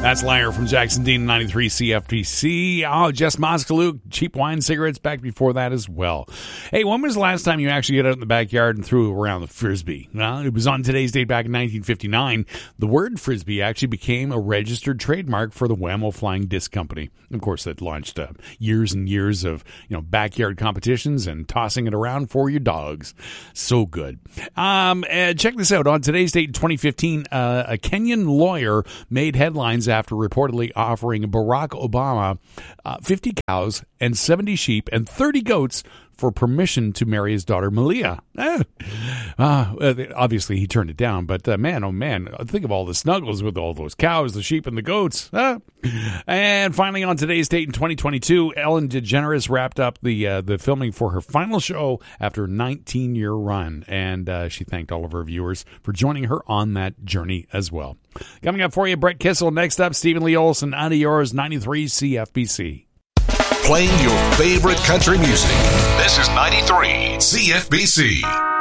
That's Liar from Jackson Dean, 93 CFPC. Oh, Jess Moskaluk, Cheap Wine Cigarettes back before that as well. Hey, when was the last time you actually got out in the backyard and threw around the Frisbee? Well, it was on today's date back in 1959. The word Frisbee actually became a registered trademark for the Wham-O Flying Disc Company. Of course, that launched years and years of backyard competitions and tossing it around for your dogs. So good. And check this out. On today's date in 2015, a Kenyan lawyer made headlines after reportedly offering Barack Obama 50 cows and 70 sheep and 30 goats for permission to marry his daughter Malia. Obviously, he turned it down, but man, oh man, think of all the snuggles with all those cows, the sheep, and the goats. And finally, on today's date in 2022, Ellen DeGeneres wrapped up the filming for her final show after a 19-year run, and she thanked all of her viewers for joining her on that journey as well. Coming up for you, Brett Kissel. Next up, Stephen Lee Olson, out of yours, 93 CFBC. Playing your favorite country music. This is 93 CFBC.